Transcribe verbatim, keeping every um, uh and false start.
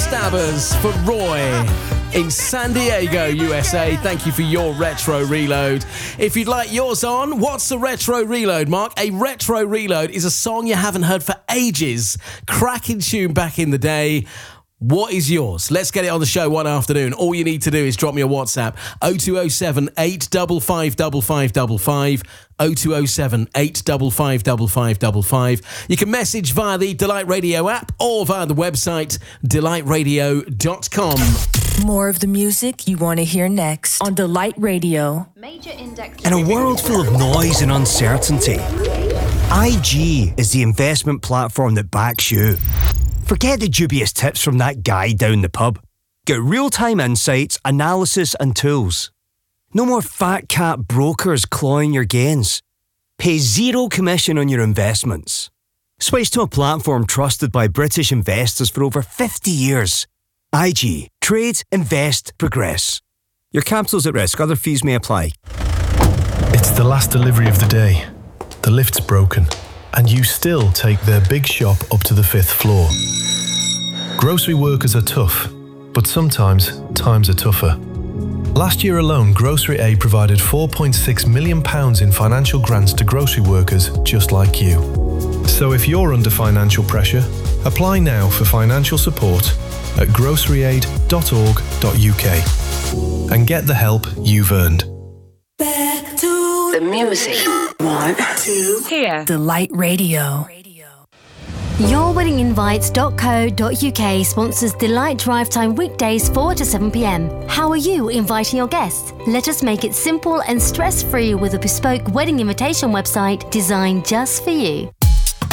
Backstabbers for Roy in San Diego, U S A. Thank you for your retro reload. If you'd like yours on, what's a retro reload, Mark? A retro reload is a song you haven't heard for ages. Cracking tune back in the day. What is yours? Let's get it on the show one afternoon. All you need to do is drop me a WhatsApp. oh two oh seven, eight five five, five five five five. oh two oh seven, eight five five, five five five five. You can message via the Delight Radio app or via the website delight radio dot com. More of the music you want to hear next on Delight Radio. Major index. In a world full of noise and uncertainty, I G is the investment platform that backs you. Forget the dubious tips from that guy down the pub. Get real-time insights, analysis and tools. No more fat cat brokers clawing your gains. Pay zero commission on your investments. Switch to a platform trusted by British investors for over fifty years. I G. Trade, invest, progress. Your capital's at risk. Other fees may apply. It's the last delivery of the day. The lift's broken, and you still take their big shop up to the fifth floor. Grocery workers are tough, but sometimes times are tougher. Last year alone, Grocery Aid provided four point six million pounds in financial grants to grocery workers just like you. So if you're under financial pressure, apply now for financial support at grocery aid dot org dot U K and get the help you've earned. Back to the music. One, two, here. Delight Radio. your wedding invites dot co dot U K sponsors Delight Drive Time weekdays four to seven p.m. How are you inviting your guests? Let us make it simple and stress-free with a bespoke wedding invitation website designed just for you.